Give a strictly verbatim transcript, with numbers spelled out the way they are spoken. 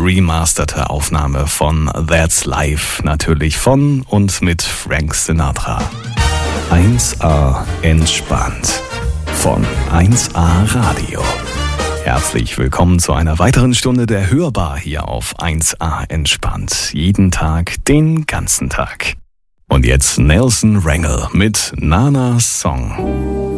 remasterte Aufnahme von That's Life, natürlich von und mit Frank Sinatra. eins A entspannt von eins A Radio. Herzlich willkommen zu einer weiteren Stunde der Hörbar hier auf eins A entspannt. Jeden Tag, den ganzen Tag. Und jetzt Nelson Rangel mit Nanas Song.